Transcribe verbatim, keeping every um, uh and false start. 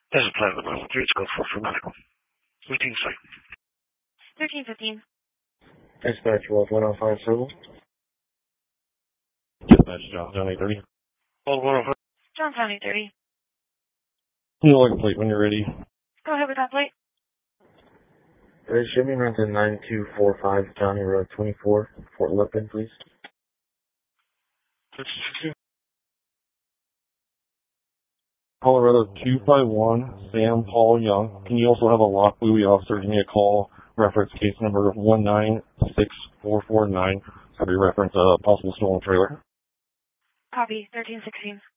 There's a plan number three. It's go for for medical. Routine site. thirteen fifteen. Dispatch Wolf one oh five Civil. Dispatch John, John eight thirty. Hold one oh five. Johnstown eight thirty. Can you log plate when you're ready? Go ahead with that plate. Uh, shipping run to nine two four five County Road twenty-four, Fort Lippin, please. Colorado two five one, Sam Paul Young. Can you also have a lock buoy officer give me a call, reference case number one nine six four four nine, so we reference a possible stolen trailer? Copy, thirteen sixteen.